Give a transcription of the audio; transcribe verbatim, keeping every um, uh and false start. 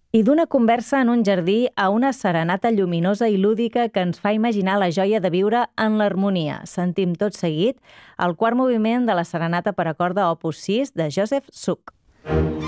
I d'una conversa en un jardí a una serenata lluminosa i lúdica que ens fa imaginar la joia de viure en l'harmonia. Sentim tot seguit el quart moviment de la serenata per a corda opus sis de Joseph Suk.